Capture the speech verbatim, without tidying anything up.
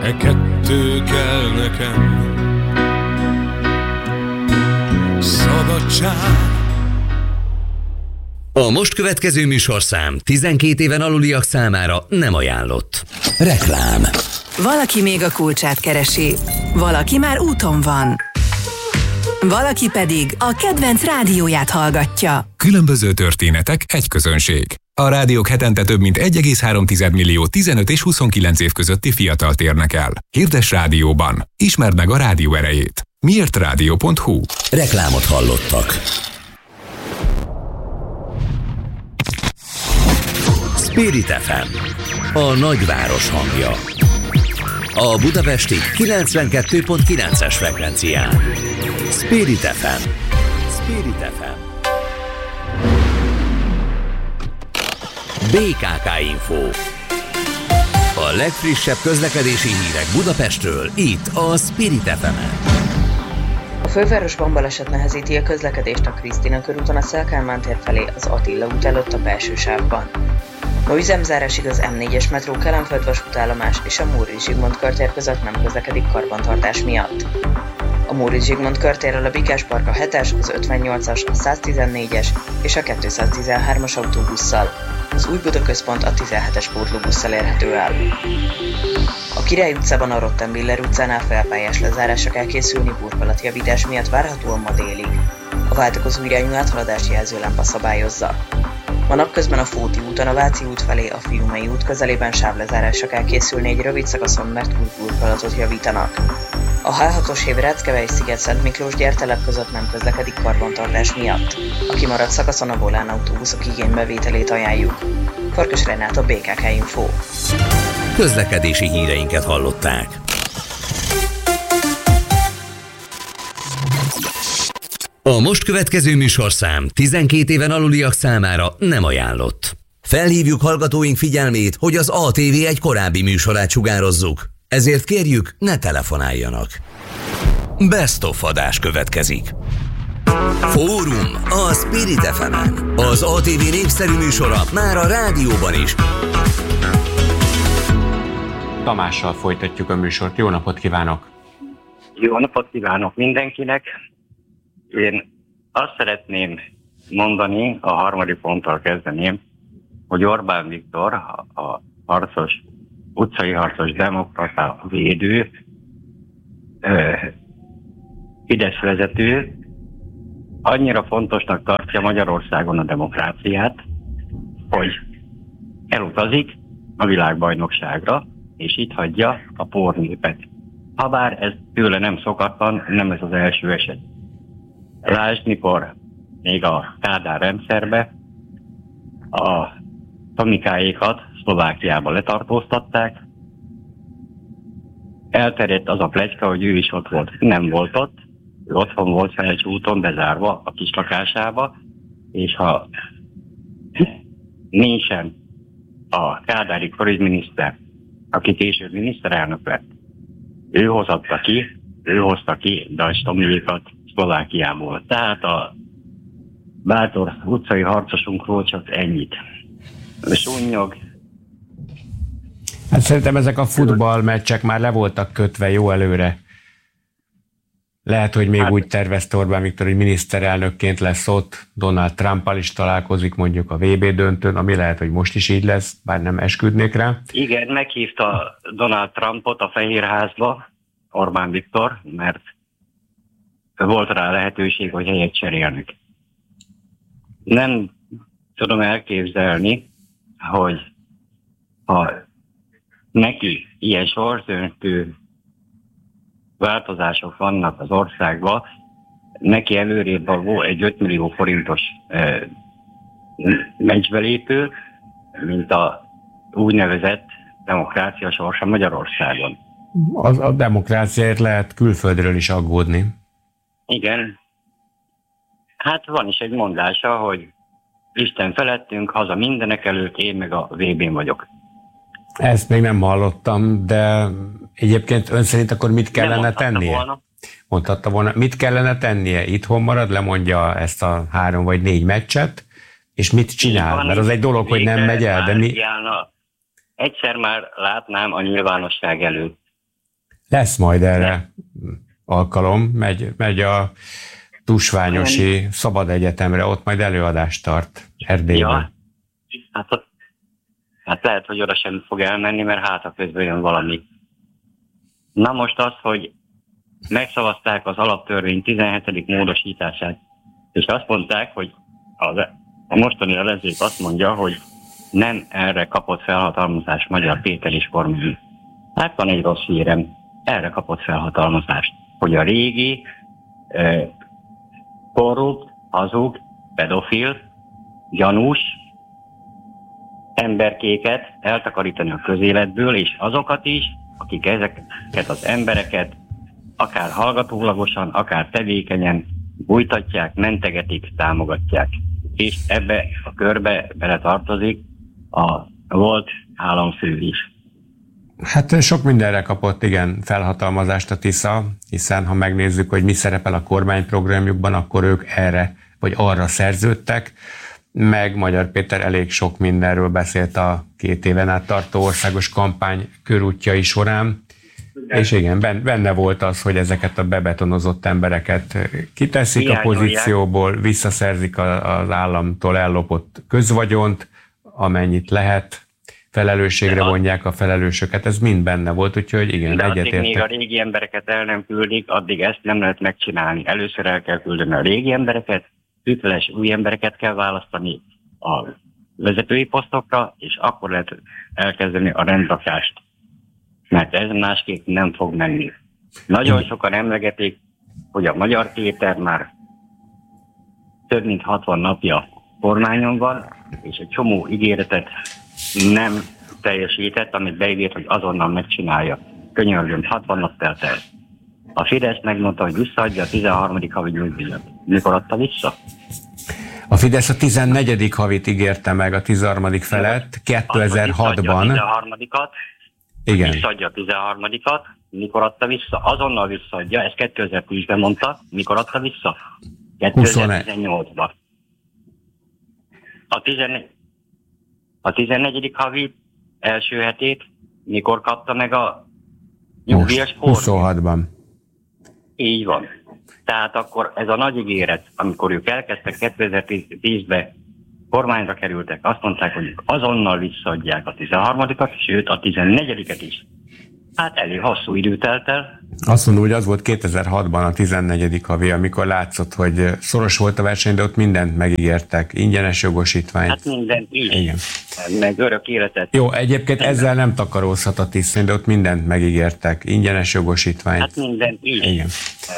E kettő kell nekem. Szabadság. A most következő műsorszám tizenkét éven aluliak számára nem ajánlott. Reklám. Valaki még a kulcsát keresi, valaki már úton van, valaki pedig a kedvenc rádióját hallgatja. Különböző történetek, egy közönség. A rádiók hetente több mint egy egész három millió tizenöt és huszonkilenc év közötti fiatalt érnek el. Hirdess rádióban. Ismerd meg a rádió erejét. miért rádió pont hu. Reklámot hallottak. Spirit ef em, a nagyváros hangja. A budapesti kilencvenkettő pont kilences frekvencián. Spirit ef em. Spirit ef em. bé ká ká Info. A legfrissebb közlekedési hírek Budapestről, itt a Spirit ef emen. A fővárosban baleset nehezíti a közlekedést a Krisztina körúton a Széll-Kálmán tér felé az Attila út előtt a belső sávban. Ma üzemzárásig az em négyes metró Kelenföld vasútállomás és a Móricz Zsigmond körtér között nem közlekedik karbantartás miatt. A Móricz Zsigmond körtérrel a Bikás Park a hetes, az ötvennyolcas, a száztizennégyes és a kétszáztizenhármas autóbusszal. Az Új Buda központ a tizenhetes pótlóbusszal érhető el. A Király utcában a Rottenbiller utcánál felpályás lezárásra kell készülni burkolatjavítás miatt várhatóan ma délig. A váltakozó irányú áthaladás jelzőlámpa szabályozza. Ma napközben a Fóti úton a Váci út felé a Fiumei út közelében sávlezárásra kell készülni egy rövid szakaszon, mert útburkolatot javítanak. A há hatos hév Ráckevei sziget Szent Miklós gyertelep között nem közlekedik karbantartás miatt. A kimaradt szakaszon a Volán autóbuszok igénybevételét ajánljuk. Farkas Renáta, bé ká ká Info. Közlekedési híreinket hallották. A most következő műsorszám tizenkét éven aluliak számára nem ajánlott. Felhívjuk hallgatóink figyelmét, hogy az á té vé egy korábbi műsorát sugározzuk. Ezért kérjük, ne telefonáljanak. Best of adás következik. Fórum a Spirit ef emen. Az á té vé népszerű műsora már a rádióban is. Tamással folytatjuk a műsort. Jó napot kívánok! Jó napot kívánok mindenkinek! Én azt szeretném mondani, a harmadik ponttal kezdeném, hogy Orbán Viktor, a harcos, utcai harcos demokrata védő, Fidesz vezető, annyira fontosnak tartja Magyarországon a demokráciát, hogy elutazik a világbajnokságra, és itt hagyja a pornépet. Habár ez tőle nem szokatlan, nem ez az első eset. Lásd, mikor még a Kádár rendszerbe a Tomikáékat Szlovákiába letartóztatták, elterjedt az a pletyka, hogy ő is ott volt. Nem volt ott, ő otthon volt Felcs úton bezárva a kis lakásába, és ha nincsen a kádári külügyminiszter, aki később miniszterelnök lett, ő hozatta ki, ő hozta ki Dajcs Tomiékat Szlovákiából. Tehát a bátor utcai harcosunkról csak ennyit. Súnyog. Hát szerintem ezek a futballmeccsek már le voltak kötve jó előre. Lehet, hogy még hát, úgy tervezte Orbán Viktor, hogy miniszterelnökként lesz ott, Donald Trumpal is találkozik mondjuk a vé bé döntőn, ami lehet, hogy most is így lesz, bár nem esküdnék rá. Igen, meghívta Donald Trumpot a Fehérházba, Orbán Viktor, mert volt rá lehetőség, hogy helyet cserélnek. Nem tudom elképzelni, hogy ha neki ilyen sorsdöntő változások vannak az országban, neki előrébb való egy öt millió forintos eh, meccsbelépő, mint a úgynevezett demokrácia sorsa Magyarországon. Az, a demokráciáért lehet külföldről is aggódni. Igen. Hát van is egy mondása, hogy Isten felettünk, haza mindenek előtt, én meg a vé bén vagyok. Ezt még nem hallottam, de egyébként ön szerint akkor mit kellene tennie? Volna. Mondhatta volna. Mit kellene tennie? Itthon marad, lemondja ezt a három vagy négy meccset, és mit csinál? Van, mert az egy dolog, hogy nem megy el, de mi... Járna. Egyszer már látnám a nyilvánosság előtt. Lesz majd erre alkalom, megy, megy a Tusványosi Szabad Egyetemre, ott majd előadást tart Erdélyben. Ja, hát, hát lehet, hogy oda sem fog elmenni, mert hát a közben jön valami. Na most az, hogy megszavazták az alaptörvény tizenhetedik módosítását, és azt mondták, hogy az, a mostani ellenzék azt mondja, hogy nem erre kapott felhatalmazást Magyar Péter és kormány. Hát van egy rossz hírem, erre kapott felhatalmazást, hogy a régi eh, korrupt, hazug, pedofil, gyanús emberkéket eltakarítani a közéletből, és azokat is, akik ezeket az embereket akár hallgatólagosan, akár tevékenyen bújtatják, mentegetik, támogatják. És ebbe a körbe bele tartozik a volt államfő is. Hát sok mindenre kapott, igen, felhatalmazást a Tisza, hiszen ha megnézzük, hogy mi szerepel a kormányprogramjukban, akkor ők erre vagy arra szerződtek, meg Magyar Péter elég sok mindenről beszélt a két éven át tartó országos kampány körútjai során, és igen, benne volt az, hogy ezeket a bebetonozott embereket kiteszik a pozícióból, visszaszerzik az államtól ellopott közvagyont, amennyit lehet, felelősségre vonják a felelősöket, ez mind benne volt, úgyhogy igen, egyetértek. De addig még a régi embereket el nem küldik, addig ezt nem lehet megcsinálni. Először el kell küldeni a régi embereket, hűtveles új embereket kell választani a vezetői posztokra, és akkor lehet elkezdeni a rendrakást. Mert ez másképp nem fog menni. Nagyon sokan emlegetik, hogy a Magyar Péter már több mint hatvan napja kormányon van, és egy csomó ígéretet nem teljesített, amit beígért, hogy azonnal megcsinálja. Könyörgöm, hatvan nap telt el. A Fidesz megmondta, hogy visszaadja a tizenharmadik havi nyugdíjat. Mikor adta vissza? A Fidesz a tizennegyedik havit ígérte meg a tizenharmadik felett kétezer-hatban. A tizenharmadikat, igen. Visszaadja a tizenharmadikat, mikor adta vissza? Azonnal visszaadja, ezt kétezer-tízben mondta, mikor adta vissza? kétezer-tizennyolcban. A, tizenegy... a tizennegyedik havi első hetét mikor kapta meg a nyugdíjas kor? huszonhatban. Így van. Tehát akkor ez a nagy ígéret, amikor ők elkezdtek kétezer-tízben kormányra kerültek, azt mondták, hogy azonnal visszaadják a tizenharmadikat, sőt a tizennegyediket is. Hát elég hosszú idő telt el. Azt mondom, hogy az volt kétezer-hatban a tizennegyedik havi, amikor látszott, hogy szoros volt a verseny, de ott mindent megígértek. Ingyenes jogosítványt. Hát mindent is. Igen. Meg örök életet. Jó, egyébként nem. Ezzel nem takarózhat a tisztén, de ott mindent megígértek. Ingyenes jogosítványt. Hát mindent is. Igen.